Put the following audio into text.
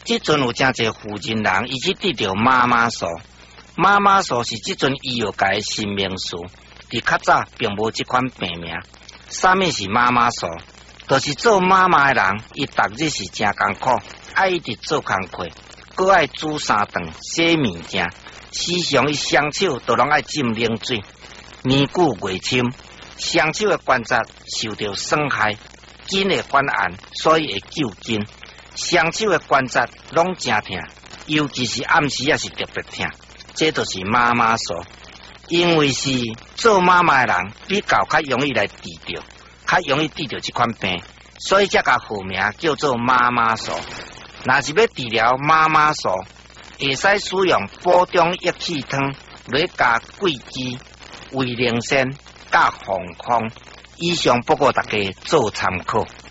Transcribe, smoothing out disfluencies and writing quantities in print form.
即阵有真侪富人人，伊去得到妈妈素。妈妈素是即阵医药界新名词，伫较早并无即款病名。啥物是妈妈素？就是做妈妈的人，伊逐日是真艰苦，爱一直做工课，搁爱煮三顿、洗物件，时常伊双手都拢爱浸冷水。年久月深，双手的关节受到损害，筋会反按，所以会揪筋。双手的关节拢真痛，尤其是暗时也是特别痛。这就是妈妈素，因为是做妈妈的人比较容易来治疗，较容易治疗这款病，所以才甲号名叫做妈妈素。若是要治疗妈妈素，会使使用补中益气汤来加桂枝、胃灵参、加红空。以上不过大家做参考。